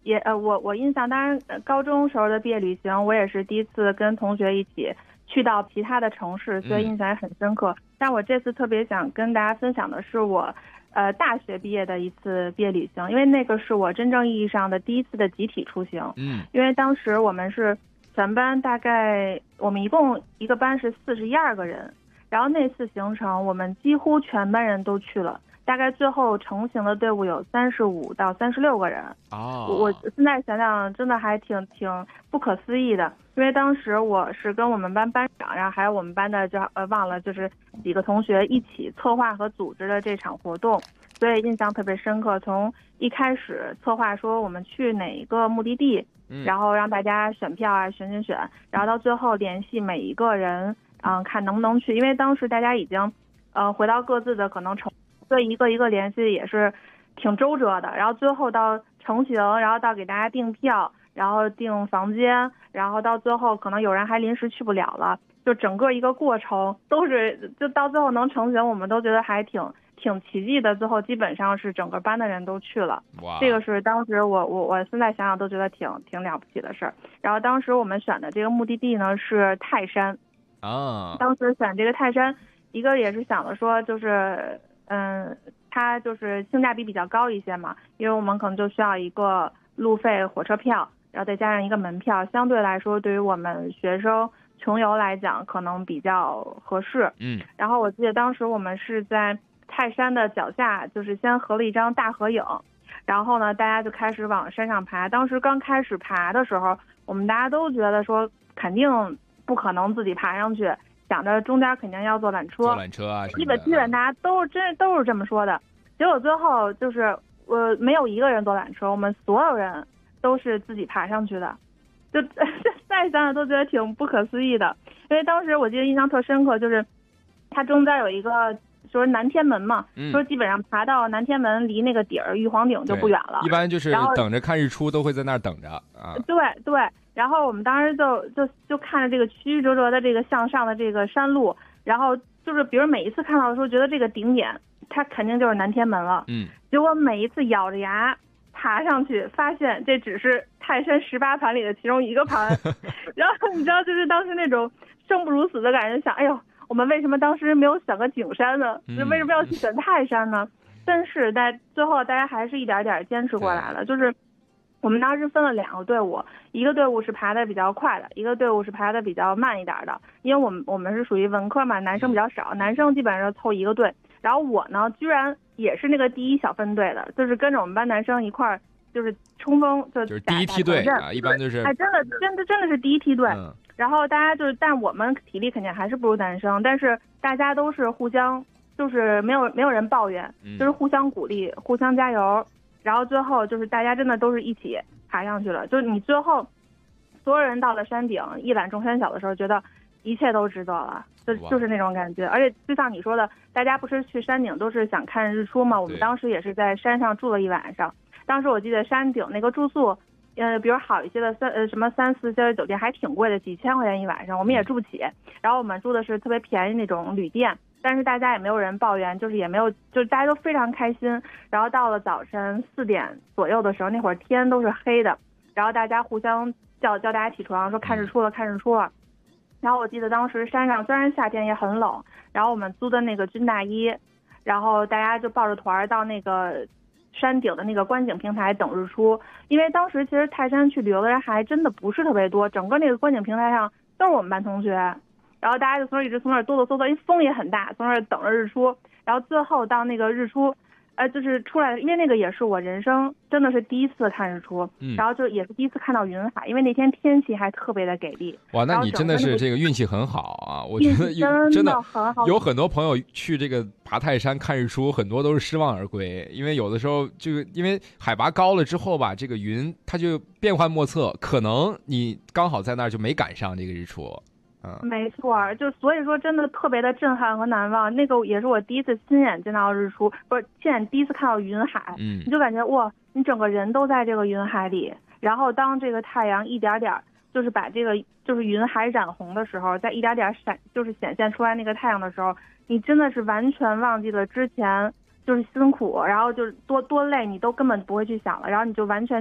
我印象，当然高中时候的毕业旅行，我也是第一次跟同学一起去到其他的城市，所以印象也很深刻。但我这次特别想跟大家分享的是我大学毕业的一次毕业旅行，因为那个是我真正意义上的第一次的集体出行。因为当时我们是全班，大概我们一共一个班是41、2个人，然后那次行程我们几乎全班人都去了。大概最后成型的队伍有35到36个人。我现在想想真的还挺不可思议的，因为当时我是跟我们班班长，然后还有我们班的忘了就是几个同学一起策划和组织的这场活动，所以印象特别深刻。从一开始策划说我们去哪一个目的地，然后让大家选票啊选，然后到最后联系每一个人，看能不能去，因为当时大家已经回到各自的可能城。所以一个一个联系也是挺周折的，然后最后到成型，然后到给大家订票，然后订房间，然后到最后可能有人还临时去不了了，就整个一个过程都是，就到最后能成型，我们都觉得还挺奇迹的。最后基本上是整个班的人都去了，这个是当时我现在想想都觉得挺了不起的事儿。然后当时我们选的这个目的地呢是泰山当时选这个泰山，一个也是想的说就是它就是性价比比较高一些嘛，因为我们可能就需要一个路费火车票，然后再加上一个门票，相对来说对于我们学生穷游来讲可能比较合适。然后我记得当时我们是在泰山的脚下，就是先合了一张大合影，然后呢大家就开始往山上爬。当时刚开始爬的时候，我们大家都觉得说肯定不可能自己爬上去，想着中间肯定要坐缆车啊，基本大家都是这么说的。结果最后就是没有一个人坐缆车，我们所有人都是自己爬上去的，就再想想都觉得挺不可思议的。因为当时我记得印象特深刻，就是它中间有一个说南天门嘛，说基本上爬到南天门离那个底儿玉皇顶就不远了， 一般就是等着看日出都会在那儿等着啊。 对，然后我们当时就看着这个曲曲折折的这个向上的这个山路，然后就是比如每一次看到的时候觉得这个顶点它肯定就是南天门了，结果每一次咬着牙爬上去，发现这只是泰山18盘里的其中一个盘然后你知道就是当时那种生不如死的感觉，想哎呦我们为什么当时没有选个景山呢？为什么要去选泰山呢？但是在最后大家还是一点点坚持过来了，就是我们当时分了2个队伍，一个队伍是爬的比较快的，一个队伍是爬的比较慢一点的。因为我们是属于文科嘛，男生比较少，男生基本上凑一个队。然后我呢，居然也是那个第一小分队的，就是跟着我们班男生一块儿就是冲锋， 就是第一梯队啊，一般就是真的是第一梯队。然后大家就是，但我们体力肯定还是不如男生，但是大家都是互相，就是没有人抱怨，就是互相鼓励，互相加油。然后最后就是大家真的都是一起爬上去了，就是你最后所有人到了山顶，一览众山小的时候，觉得一切都值得了，就是那种感觉。而且就像你说的，大家不是去山顶都是想看日出吗？我们当时也是在山上住了一晚上。当时我记得山顶那个住宿，比如好一些的什么3、4星的酒店还挺贵的，几千块钱一晚上，我们也住不起。然后我们住的是特别便宜那种旅店。但是大家也没有人抱怨，就是也没有，就是大家都非常开心。然后到了早晨4点左右的时候，那会儿天都是黑的，然后大家互相叫大家起床，说看日出了。然后我记得当时山上虽然夏天也很冷，然后我们租的那个军大衣，然后大家就抱着团到那个山顶的那个观景平台等日出。因为当时其实泰山去旅游的人还真的不是特别多，整个那个观景平台上都是我们班同学。然后大家就一直从那儿哆哆嗦嗦，因为风也很大，从那儿等着日出。然后最后到那个日出，就是出来，因为那个也是我人生真的是第一次看日出，然后就也是第一次看到云海，因为那天天气还特别的给力。 哇，那你真的是这个运气很好啊！我觉得真的很好， 有很多朋友去这个爬泰山看日出，很多都是失望而归，因为有的时候因为海拔高了之后吧，这个云它就变幻莫测，可能你刚好在那儿就没赶上这个日出。 没错，就所以说真的特别的震撼和难忘。那个也是我第一次亲眼见到日出，不是亲眼第一次看到云海。你就感觉哇，你整个人都在这个云海里。然后当这个太阳一点点就是把这个就是云海染红的时候，在一点点就是显现出来那个太阳的时候，你真的是完全忘记了之前就是辛苦，然后就是多累你都根本不会去想了，然后你就完全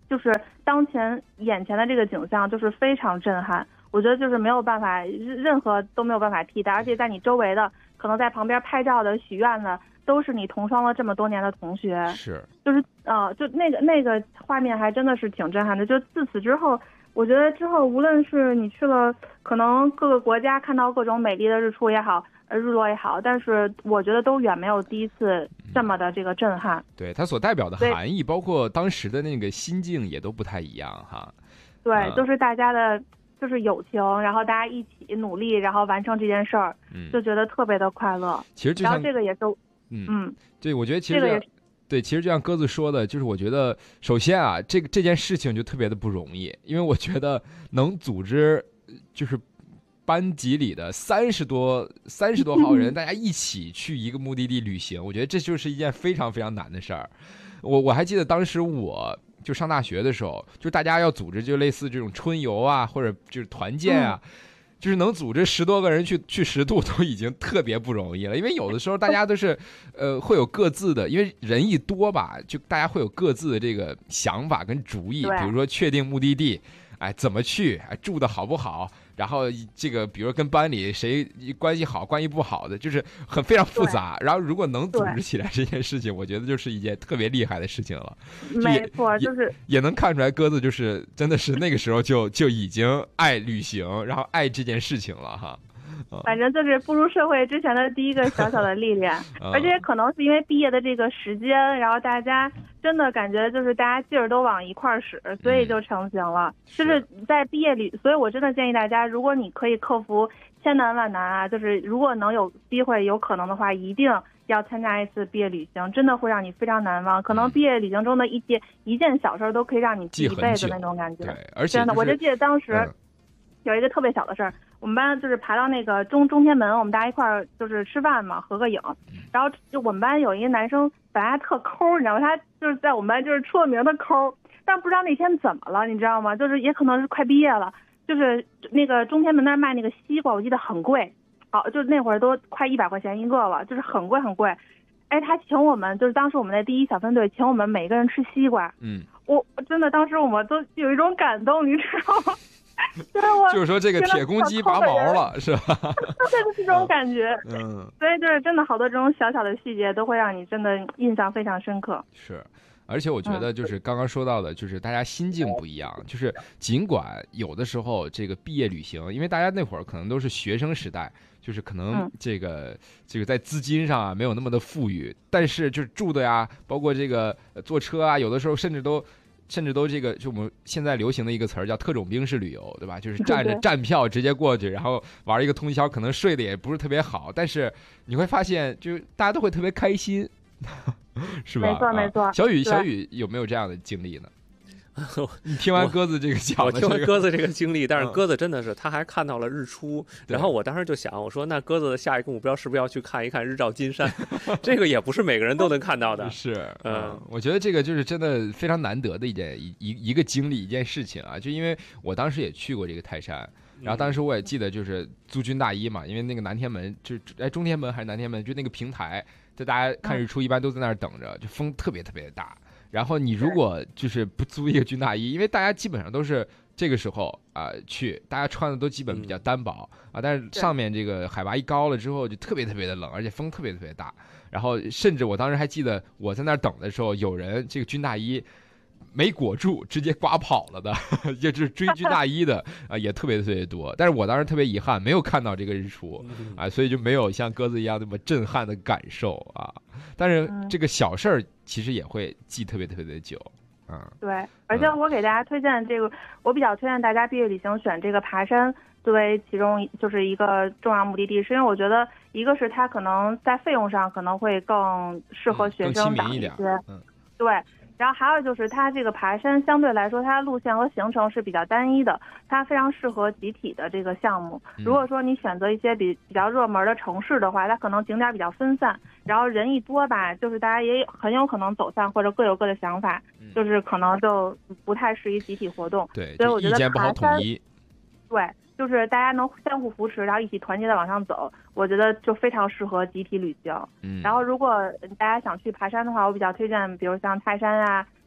就是当前眼前的这个景象就是非常震撼，我觉得就是没有办法，任何都没有办法替代，而且在你周围的可能在旁边拍照的、许愿的，都是你同窗了这么多年的同学， 是， 就是就那个画面还真的是挺震撼的。就自此之后，我觉得之后无论是你去了可能各个国家看到各种美丽的日出也好，日落也好，但是我觉得都远没有第一次这么的这个震撼。 对，它所代表的含义，包括当时的那个心境也都不太一样哈。 对，都是大家的。就是友情，然后大家一起努力，然后完成这件事儿，就觉得特别的快乐。 其实就像， 然后这个也是， 对，我觉得其实对，其实就像鸽子说的，就是我觉得首先啊，这件事情就特别的不容易，因为我觉得能组织就是班级里的30多号人，大家一起去一个目的地旅行，我觉得这就是一件非常非常难的事儿。我还记得当时我就上大学的时候，就大家要组织就类似这种春游啊，或者就是团建啊，就是能组织10多个人去10度都已经特别不容易了。因为有的时候大家都是会有各自的，因为人一多吧，就大家会有各自的这个想法跟主意，比如说确定目的地，哎，怎么去，哎，住的好不好，然后这个比如跟班里谁关系好关系不好的，就是非常复杂。然后如果能组织起来这件事情，我觉得就是一件特别厉害的事情了。 没错，就是也能看出来鸽子就是真的是那个时候就已经爱旅行，然后爱这件事情了哈。 反正就是步入社会之前的第一个小小的历练，而且可能是因为毕业的这个时间，然后大家真的感觉就是大家劲儿都往一块儿使，所以就成型了。就是在毕业里，所以我真的建议大家，如果你可以克服千难万难啊，就是如果能有机会有可能的话，一定要参加一次毕业旅行，真的会让你非常难忘。可能毕业旅行中的一件小事都可以让你记一辈子那种感觉。 对，而且、 真的，我就记得当时有一个特别小的事儿。我们班就是爬到那个中天门，我们大家一块儿就是吃饭嘛，合个影。然后就我们班有一个男生本来特抠，你知道吗？他就是在我们班就是出了名的抠，但不知道那天怎么了，你知道吗？就是也可能是快毕业了，就是那个中天门那儿卖那个西瓜，我记得很贵，就是那会儿都快100块钱一个了，就是很贵很贵。哎，他请我们，就是当时我们的第一小分队请我们每个人吃西瓜。我真的当时我们都有一种感动，你知道吗？ 就是说这个铁公鸡拔毛了，是吧？ 就是这种感觉。所以就是真的好多这种小小的细节都会让你真的印象非常深刻。 是，而且我觉得就是刚刚说到的，就是大家心境不一样，就是尽管有的时候这个毕业旅行，因为大家那会儿可能都是学生时代，就是可能这个在资金上啊没有那么的富裕，但是就是住的呀，包括这个坐车啊，有的时候甚至都这个，就我们现在流行的一个词儿叫特种兵式旅游，对吧？就是占着站票直接过去，然后玩一个通宵，可能睡得也不是特别好，但是你会发现，就大家都会特别开心，是吧？ 没错没错。 小雨有没有这样的经历呢？你听完鸽子这个讲的、 我听完鸽子这个经历，但是鸽子真的是他还看到了日出，然后我当时就想，我说那鸽子的下一个目标是不是要去看一看日照金山？这个也不是每个人都能看到的。 是，我觉得这个就是真的非常难得的一个经历一件事情啊，就因为我当时也去过这个泰山。然后当时我也记得，就是租军大衣嘛，因为那个南天门中天门还是南天门，就那个平台，就大家看日出一般都在那儿等着，就风特别特别大。然后你如果就是不租一个军大衣，因为大家基本上都是这个时候去，大家穿的都基本比较单薄但是上面这个海拔一高了之后就特别特别的冷，而且风特别特别大。然后甚至我当时还记得我在那儿等的时候，有人这个军大衣没裹住直接刮跑了的，就是追军大衣的也特别特别多。但是我当时特别遗憾没有看到这个日出所以就没有像鸽子一样那么震撼的感受但是这个小事儿其实也会记特别特别的久对，而且我给大家推荐这个，我比较推荐大家毕业旅行选这个爬山作为其中就是一个重要目的地，是因为我觉得一个是它可能在费用上可能会更适合学生党一些，对。然后还有就是它这个爬山相对来说它路线和行程是比较单一的，它非常适合集体的这个项目。如果说你选择一些比较热门的城市的话，它可能景点比较分散，然后人一多吧，就是大家也很有可能走散或者各有各的想法，就是可能就不太适宜集体活动。 对， 所以我觉得意见不好统一。 对，就是大家能相互扶持，然后一起团结的往上走，我觉得就非常适合集体旅行。然后如果大家想去爬山的话，我比较推荐，比如像泰山啊、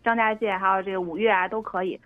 张家界还有这个五岳啊都可以。